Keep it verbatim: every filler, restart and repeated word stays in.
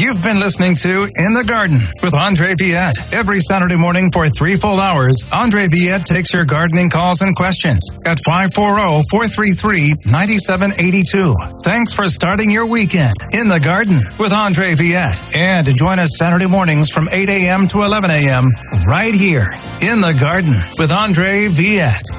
You've been listening to In the Garden with Andre Viette. Every Saturday morning for three full hours, Andre Viette takes your gardening calls and questions at five four zero, four three three, nine seven eight two. Thanks for starting your weekend in the garden with Andre Viette. And join us Saturday mornings from eight a.m. to eleven a.m. right here in the garden with Andre Viette.